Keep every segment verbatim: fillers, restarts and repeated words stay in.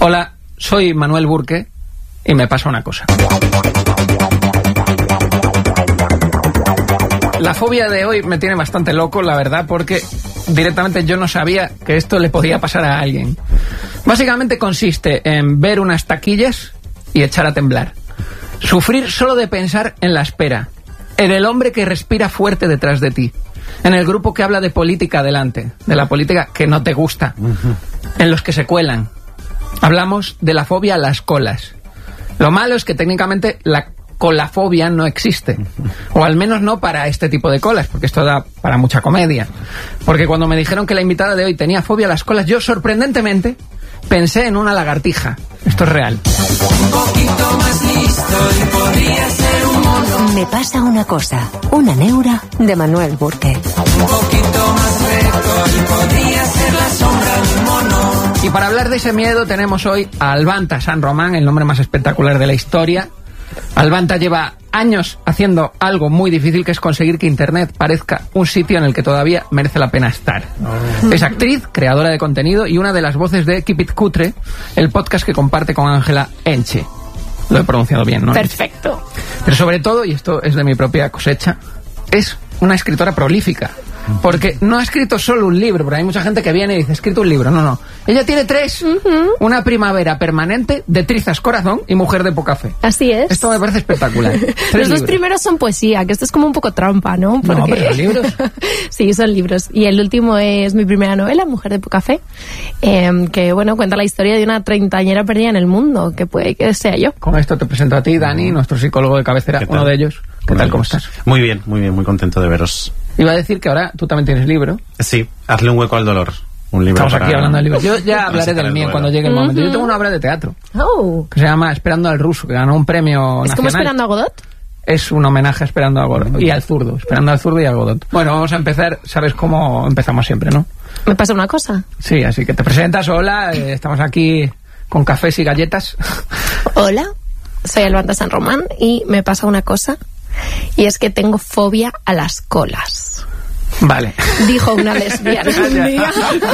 Hola, soy Manuel Burke y me pasa una cosa. La fobia de hoy me tiene bastante loco, la verdad, porque directamente yo no sabía que esto le podía pasar a alguien. Básicamente consiste en ver unas taquillas y echar a temblar. Sufrir solo de pensar en la espera. En el hombre que respira fuerte detrás de ti. En el grupo que habla de política delante. De la política que no te gusta. En los que se cuelan. Hablamos de la fobia a las colas. Lo malo es que técnicamente la colafobia no existe. O al menos no para este tipo de colas, porque esto da para mucha comedia. Porque cuando me dijeron que la invitada de hoy tenía fobia a las colas, yo sorprendentemente pensé en una lagartija. Esto es real. Un poquito más listo y podría ser un mono. Me pasa una cosa. Una neura de Manuel Burke. Un poquito más recto y podría ser la sombra de un mono. Y para hablar de ese miedo tenemos hoy a Albanta San Román, el nombre más espectacular de la historia. Albanta lleva años haciendo algo muy difícil, que es conseguir que Internet parezca un sitio en el que todavía merece la pena estar. Oh. Es actriz, creadora de contenido y una de las voces de Keep It Cutre, el podcast que comparte con Ángela Enche. Lo he pronunciado bien, ¿no? Perfecto. Pero sobre todo, y esto es de mi propia cosecha, es una escritora prolífica. Porque no ha escrito solo un libro, porque hay mucha gente que viene y dice, he escrito un libro. No, no. Ella tiene tres. Uh-huh. Una primavera permanente, de Trizas Corazón y Mujer de Poca Fe. Así es. Esto me parece espectacular. Tres Los libros. dos primeros son poesía, que esto es como un poco trampa, ¿no? Porque... No, pero son libros. Sí, son libros. Y el último es mi primera novela, Mujer de Poca Fe, eh, que, bueno, cuenta la historia de una treintañera perdida en el mundo, que puede que sea yo. Con esto te presento a ti, Dani, nuestro psicólogo de cabecera, uno de ellos. ¿Qué tal? ¿Cómo estás? Muy bien, muy bien, muy contento de veros. Iba a decir que ahora tú también tienes libro. Sí, Hazle un hueco al dolor. Un libro. Estamos para... aquí hablando del libro. Yo ya hablaré del mío cuando llegue el momento. Uh-huh. Yo tengo una obra de teatro Oh. que se llama Esperando al Ruso, que ganó un premio ¿Es nacional. como Esperando a Godot? Es un homenaje a Esperando a Godot. Y al zurdo. Esperando al zurdo y al Godot. Bueno, vamos a empezar. Sabes cómo empezamos siempre, ¿no? ¿Me pasa una cosa? Sí, así que te presentas. Hola, eh, estamos aquí con cafés y galletas. Hola, soy Albanta San Román y me pasa una cosa. Y es que tengo fobia a las colas. Vale. Dijo una lesbiana un día.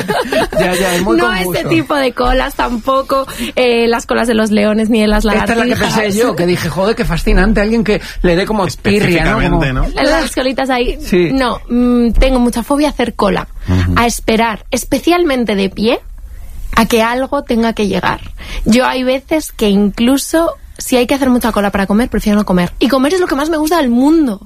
Ya, ya, es muy No confuso. este tipo de colas, tampoco eh, las colas de los leones ni de las lagartijas. Esta es la que pensé yo, que dije, joder, qué fascinante, alguien que le dé como tirria, ¿no? Como... ¿no? Las colitas ahí. Sí. No, mmm, tengo mucha fobia a hacer cola, uh-huh. a esperar, especialmente de pie, a que algo tenga que llegar. Yo hay veces que incluso, si hay que hacer mucha cola para comer, prefiero no comer. Y comer es lo que más me gusta del mundo.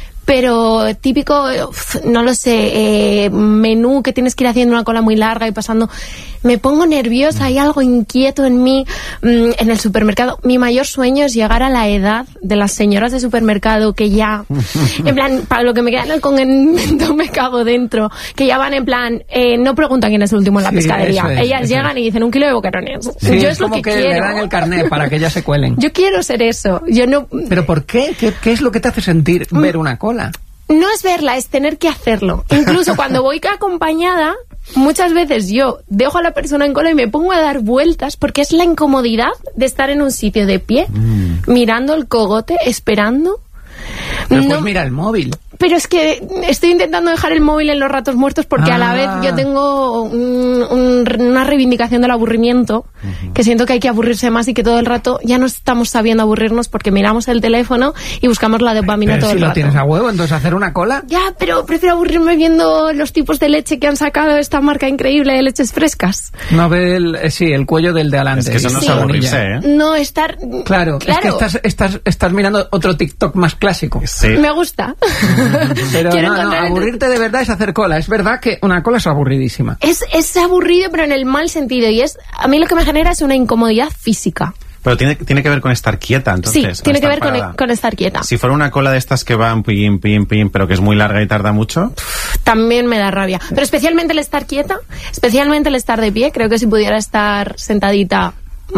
Pero típico, uf, no lo sé, eh, menú que tienes que ir haciendo una cola muy larga y pasando, me pongo nerviosa, hay algo inquieto en mí. Mmm, en el supermercado, mi mayor sueño es llegar a la edad de las señoras de supermercado que ya, en plan, para lo que me queda en el convento me cago dentro, que ya van en plan, eh, no preguntan quién es el último en la Sí, pescadería, eso es, ellas eso llegan es. y dicen un kilo de boquerones. Sí, Yo es es lo como que, que quiero. le dan el carnet para que ellas se cuelen. Yo quiero ser eso. Yo no. ¿Pero por qué? ¿Qué, qué es lo que te hace sentir ver una cola? No es verla, es tener que hacerlo. Incluso cuando voy acompañada, muchas veces yo dejo a la persona en cola y me pongo a dar vueltas porque es la incomodidad de estar en un sitio de pie, mm. mirando el cogote, esperando. Pero no, pues mira el móvil. Pero es que estoy intentando dejar el móvil en los ratos muertos porque ah. a la vez yo tengo un, un, una reivindicación del aburrimiento, uh-huh. que siento que hay que aburrirse más y que todo el rato ya no estamos sabiendo aburrirnos porque miramos el teléfono y buscamos la dopamina pero todo si el lo rato. Tienes a huevo, entonces hacer una cola. Ya, pero prefiero aburrirme viendo los tipos de leche que han sacado esta marca increíble de leches frescas. No ve el, eh, sí, el cuello del de adelante. Es que eso no sí. es aburrirse, ¿eh? No, estar... Claro, claro. es que estás, estás, estás mirando otro TikTok más clásico. Sí. Me gusta. Pero Quiero no, no, encontrar- aburrirte de verdad es hacer cola. Es verdad que una cola es aburridísima. Es, es aburrido, pero en el mal sentido. Y es a mí lo que me genera es una incomodidad física. Pero tiene, tiene que ver con estar quieta, entonces. Sí, tiene que ver con, parada. con estar quieta. Si fuera una cola de estas que van pim, pim, pim, pero que es muy larga y tarda mucho. También me da rabia. Pero especialmente el estar quieta, especialmente el estar de pie. Creo que si pudiera estar sentadita...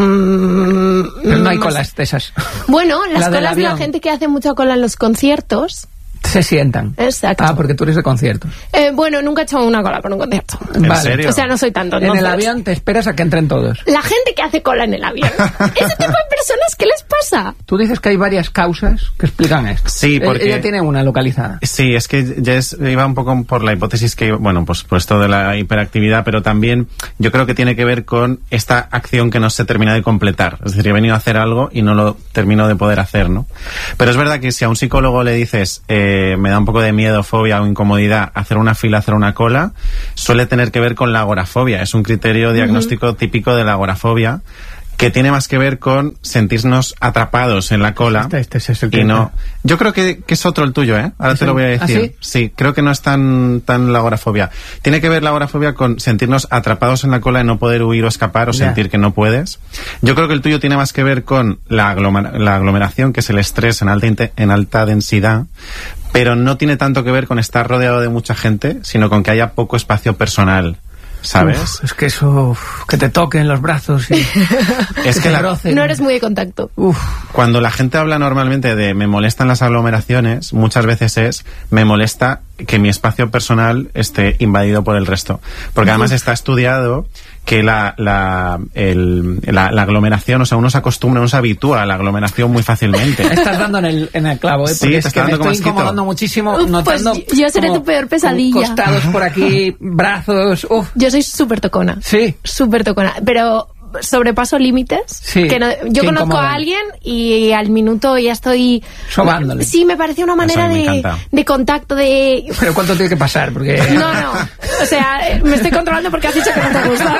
Mmm, Pero no hay más- colas de esas. Bueno, las La del colas de la avión. gente que hace mucha cola en los conciertos. Se sientan. Exacto. Ah, porque tú eres de conciertos. Eh, bueno, nunca he hecho una cola para un concierto. ¿En Vale. serio? O sea, no soy tanto. En el entonces. avión te esperas a que entren todos. La gente que hace cola en el avión. Ese tipo de personas, ¿qué les pasa? Tú dices que hay varias causas que explican esto. Sí, porque... Ella tiene una localizada. Sí, es que ya es, iba un poco por la hipótesis que, bueno, pues, pues esto de la hiperactividad, pero también yo creo que tiene que ver con esta acción que no se termina de completar. Es decir, he venido a hacer algo y no lo termino de poder hacer, ¿no? Pero es verdad que si a un psicólogo le dices, eh, me da un poco de miedo, fobia o incomodidad hacer una fila, hacer una cola, suele tener que ver con la agorafobia. Es un criterio diagnóstico uh-huh. típico de la agorafobia, que tiene más que ver con sentirnos atrapados en la cola. Este, este, este es el y no. Yo creo que, que es otro el tuyo, ¿eh? Ahora ¿Sí? te lo voy a decir. ¿Ah, sí? sí, creo que no es tan, tan la agorafobia. Tiene que ver la agorafobia con sentirnos atrapados en la cola y no poder huir o escapar o ya. sentir que no puedes. Yo creo que el tuyo tiene más que ver con la, aglomer- la aglomeración, que es el estrés en alta, inte- en alta densidad, pero no tiene tanto que ver con estar rodeado de mucha gente, sino con que haya poco espacio personal. ¿Sabes? Uf, es que eso, uf, que te toquen los brazos y es que, que la, rocen. No eres muy de contacto. Uf. Cuando la gente habla normalmente de me molestan las aglomeraciones, muchas veces es me molesta que mi espacio personal esté invadido por el resto. Porque además está estudiado que la, la, el, la, la aglomeración, o sea, uno se acostumbra, uno se habitúa a la aglomeración muy fácilmente. Estás dando en el, en el clavo, ¿eh? Sí, Porque te es que me estoy incomodando muchísimo, Uf, notando pues yo seré tu peor pesadilla. Costados por aquí, brazos, uf. Yo soy súper tocona. Sí. Súper tocona, pero sobrepaso límites. Sí, que no, yo que conozco incomodan. a alguien y al minuto ya estoy sobándole. Sí, me parecía una manera de, de contacto de... Pero ¿cuánto tiene que pasar? Porque... No, no. O sea, me estoy controlando porque has dicho que no te gusta,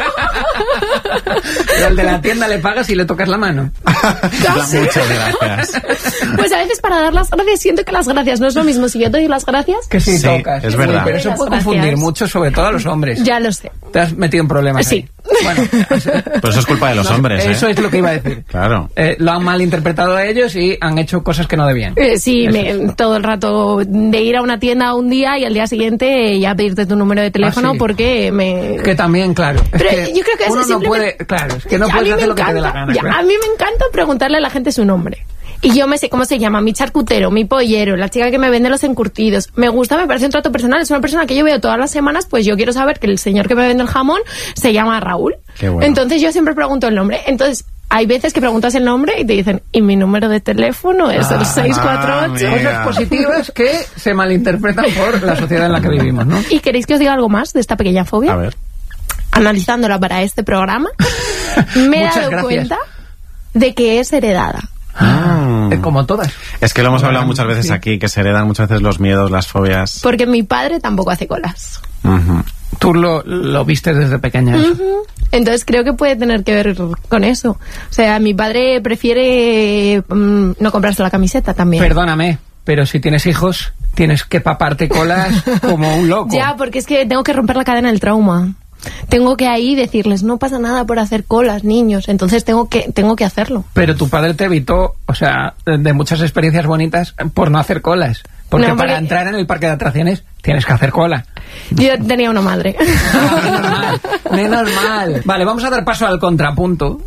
pero... Pero al de la tienda le pagas y le tocas la mano. Casi. Muchas gracias. Pues a veces para dar las gracias siento que las gracias no es lo mismo si yo te doy las gracias que si sí, tocas. es verdad. Sí, pero eso Las puede gracias. confundir mucho, sobre todo a los hombres. Ya lo sé. Te has metido en problemas Sí. ahí. Bueno, Pues eso es culpa de los no, hombres, ¿eh? Eso es lo que iba a decir. Claro. Eh, lo han malinterpretado a ellos y han hecho cosas que no debían. Eh, sí, me, todo el rato de ir a una tienda un día y al día siguiente eh, ya pedirte tu número de teléfono Ah, sí. porque me... Que también, claro. Es Pero que yo creo que es uno no simplemente- puede, claro, es que no A puedes mí hacer me lo que te dé la encanta, gana. ya, claro. a mí me encanta preguntarle a la gente su nombre. Y yo me sé cómo se llama, mi charcutero, mi pollero, la chica que me vende los encurtidos. Me gusta, me parece un trato personal. Es una persona que yo veo todas las semanas, pues yo quiero saber que el señor que me vende el jamón se llama Raúl. Qué bueno. Entonces yo siempre pregunto el nombre. Entonces hay veces que preguntas el nombre y te dicen, y mi número de teléfono es el seis cuatro ocho. ah, Cosas positivas que se malinterpretan por la sociedad en la que vivimos, ¿no? ¿Y queréis que os diga algo más de esta pequeña fobia? A ver. Analizándola para este programa, me he Muchas dado gracias. cuenta de que es heredada. Ah. Eh, Como todas. Es que lo hemos hablado muchas veces Sí. aquí, que se heredan muchas veces los miedos, las fobias. Porque mi padre tampoco hace colas. Ujú. Tú lo, lo viste desde pequeña. eso. Ujú. Entonces creo que puede tener que ver con eso. O sea, mi padre prefiere mm, no comprarse la camiseta también. Perdóname, pero si tienes hijos, tienes que paparte colas como un loco. Ya, porque es que tengo que romper la cadena del trauma. Tengo que ahí decirles, no pasa nada por hacer colas, niños. Entonces tengo que tengo que hacerlo. Pero tu padre te evitó, o sea, de muchas experiencias bonitas por no hacer colas. Porque, No, porque- para entrar en el parque de atracciones tienes que hacer cola. Yo tenía una madre. Ah, menos mal, menos mal. Vale, vamos a dar paso al contrapunto.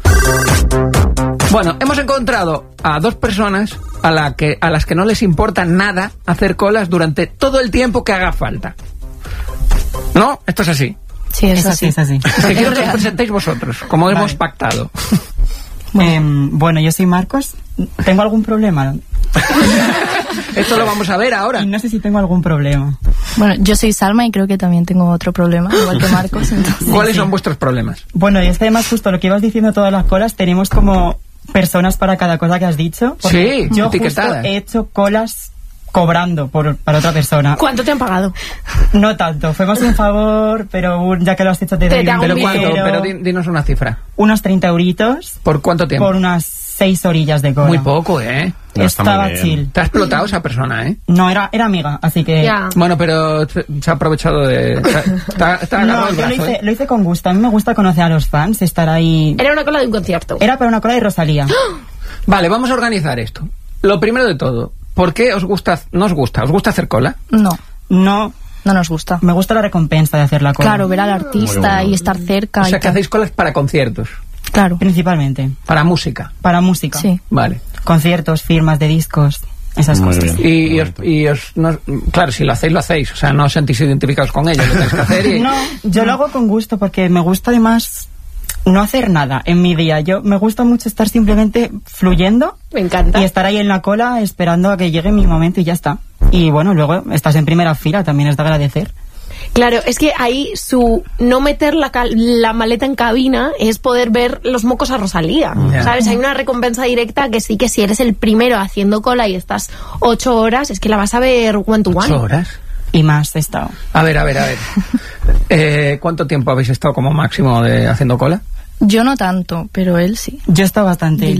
Bueno, hemos encontrado a dos personas a, la que, a las que no les importa nada hacer colas durante todo el tiempo que haga falta. ¿No? Esto es así. Sí, Es así, es así. Que quiero que os presentéis vosotros, como Vale. hemos pactado. Eh, bueno, yo soy Marcos. ¿Tengo algún problema? Esto lo vamos a ver ahora. Y no sé si tengo algún problema. Bueno, yo soy Salma y creo que también tengo otro problema, igual que Marcos. Entonces, ¿Cuáles sí. son vuestros problemas? Bueno, y es que además justo lo que ibas diciendo todas las colas, tenemos como personas para cada cosa que has dicho. Porque Sí, yo justo etiquetadas. he hecho colas cobrando por, para otra persona. ¿Cuánto te han pagado? No tanto, fue más un favor, pero un- ya que lo has hecho te Te- doy te un hago ¿Pero un cuánto? dinero. Pero di- dinos una cifra. Unos treinta euritos ¿Por cuánto tiempo? por unas seis orillas de cola. Muy poco, ¿eh? No, está muy Estaba bien. chill. Te ha explotado esa persona, ¿eh? No, era, era amiga, así que... Ya. Bueno, pero se se ha aprovechado de... Está, está agarrado No, el yo lo brazo, hice, ¿eh? lo hice con gusto. A mí me gusta conocer a los fans, estar ahí... Era una cola de un concierto. Era para una cola de Rosalía. Vale, vamos a organizar esto. Lo primero de todo, ¿por qué os gusta, no os gusta? ¿Os gusta hacer cola? no, No, no nos gusta. me gusta la recompensa de hacer la cola. Claro, ver al artista Muy bueno. y estar cerca. O sea, y que tal. hacéis colas para conciertos, Claro, Principalmente. para música. Para música. sí. Vale. Conciertos, firmas de discos, esas Muy cosas. bien. Y, y os, Bonito. y os- no- claro, si lo hacéis, lo hacéis. O sea, no os sentís identificados con ellos, lo tenéis que hacer y... No, yo lo hago con gusto porque me gusta además no hacer nada en mi día. Yo me gusta mucho estar simplemente fluyendo. Me encanta. Y estar ahí en la cola esperando a que llegue mi momento y ya está. Y bueno, luego estás en primera fila, también es de agradecer. Claro, es que ahí su no meter la, cal- la maleta en cabina es poder ver los mocos a Rosalía, Yeah. ¿sabes? Hay una recompensa directa que sí que si eres el primero haciendo cola y estás ocho horas, es que la vas a ver one to one. ¿Ocho horas? Y más he estado. A ver, a ver, a ver. Eh, ¿Cuánto tiempo habéis estado como máximo de haciendo cola? Yo no tanto, pero él sí. Yo he estado bastante.